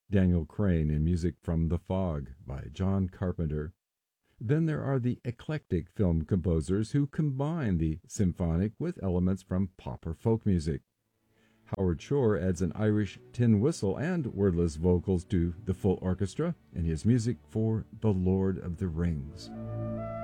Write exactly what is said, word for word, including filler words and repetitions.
Daniel Crane in music from The Fog by John Carpenter. Then there are the eclectic film composers who combine the symphonic with elements from pop or folk music. Howard Shore adds an Irish tin whistle and wordless vocals to the full orchestra in his music for The Lord of the Rings.